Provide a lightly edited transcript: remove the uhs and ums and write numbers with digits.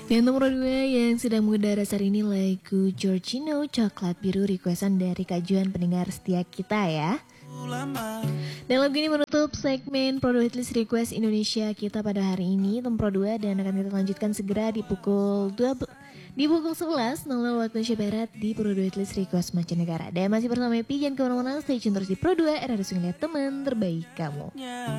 Yang nomor 2 yang sedang mengudara saat ini lagu Giorgino Coklat Biru requestan dari kajuan pendengar setia kita ya. Dan lagu ini menutup segmen Pro 2 Hitlist Request Indonesia kita pada hari ini, Pro 2, dan akan kita lanjutkan segera di pukul 11.00 waktu Indonesia Barat di Pro 2 Hitlist Request Mancanegara. Dan masih bersama Epi, jangan kemana-mana, stay tune terus di Pro 2, era resmi teman terbaik kamu.